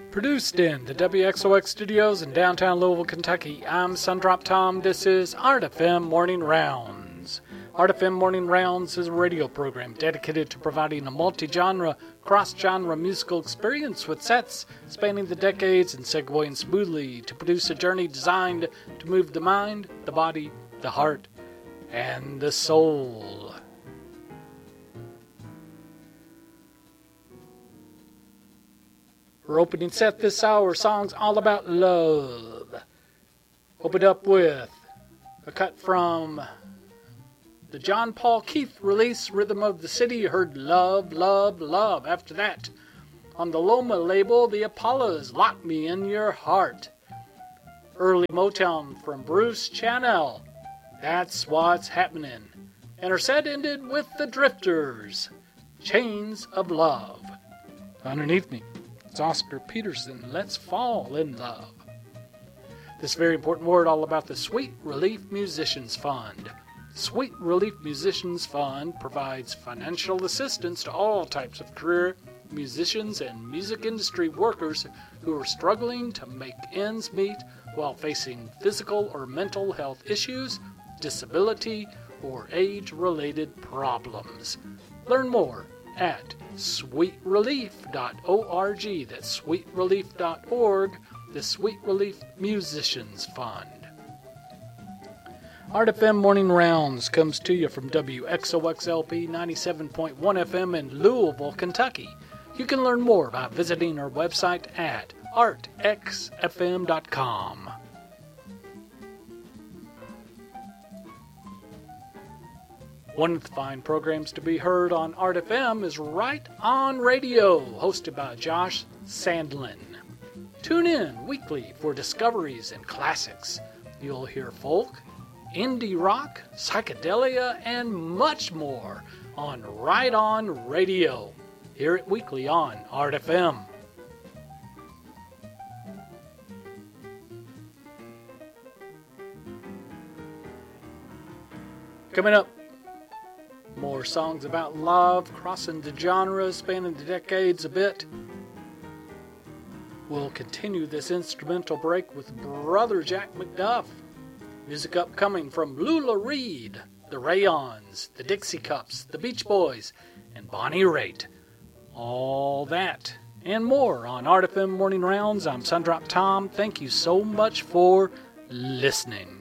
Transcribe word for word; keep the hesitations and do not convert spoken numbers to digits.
Produced in the W X O X studios in downtown Louisville, Kentucky, I'm Sundrop Tom. This is Art F M Morning Rounds. Art F M Morning Rounds is a radio program dedicated to providing a multi-genre, cross-genre musical experience with sets spanning the decades and segueing smoothly to produce a journey designed to move the mind, the body, the heart, and the soul. Our opening set this hour, songs all about love. Opened up with a cut from the John Paul Keith release, Rhythm of the City. You heard Love, Love, Love. After that, on the Loma label, the Apollos, Lock Me in Your Heart. Early Motown from Bruce Channel, That's What's Happening. And our set ended with the Drifters, Chains of Love. Underneath me, it's Oscar Peterson, Let's Fall in Love. This very important word all about the Sweet Relief Musicians Fund. Sweet Relief Musicians Fund provides financial assistance to all types of career musicians and music industry workers who are struggling to make ends meet while facing physical or mental health issues, disability, or age-related problems. Learn more at sweet relief dot org. That's sweet relief dot org, the Sweet Relief Musicians Fund. Art F M Morning Rounds comes to you from W X O X L P ninety-seven point one F M in Louisville, Kentucky. You can learn more by visiting our website at art x f m dot com. One of the fine programs to be heard on Art F M is Right On Radio, hosted by Josh Sandlin. Tune in weekly for discoveries and classics. You'll hear folk, indie rock, psychedelia, and much more on Right On Radio. Hear it weekly on Art F M. Coming up, more songs about love, crossing the genres, spanning the decades a bit. We'll continue this instrumental break with Brother Jack McDuff. Music upcoming from Lula Reed, the Rayons, the Dixie Cups, the Beach Boys, and Bonnie Raitt. All that and more on Art F M Morning Rounds. I'm Sundrop Tom. Thank you so much for listening.